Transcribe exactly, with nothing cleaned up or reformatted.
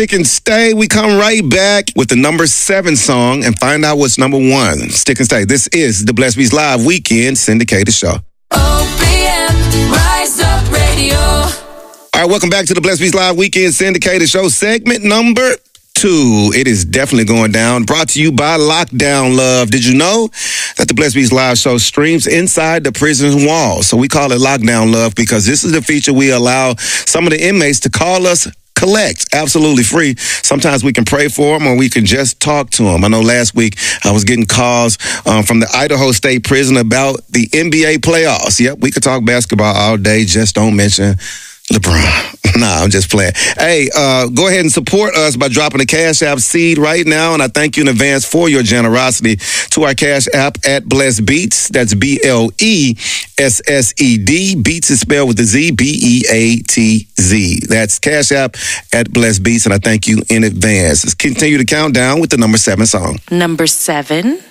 Stick and Stay. We come right back with the number seven song and find out what's number one. Stick and Stay. This is the Blessed Beats Live Weekend Syndicated Show. O P M, Rise Up Radio. All right, welcome back to the Blessed Beats Live Weekend Syndicated Show, segment number two. It is definitely going down. Brought to you by Lockdown Love. Did you know that the Blessed Beats Live show streams inside the prison walls? So we call it Lockdown Love because this is the feature we allow some of the inmates to call us collect, absolutely free. Sometimes we can pray for them or we can just talk to them. I know last week I was getting calls um, from the Idaho State Prison about the N B A playoffs. Yep, we could talk basketball all day, just don't mention LeBron. Nah, I'm just playing. Hey, uh, go ahead and support us by dropping a Cash App seed right now, and I thank you in advance for your generosity to our Cash App at Blessed Beats. That's B L E S S E D. Beats is spelled with a Z, B E A T Z. That's Cash App at Blessed Beats, and I thank you in advance. Let's continue the countdown with the number seven song. Number seven.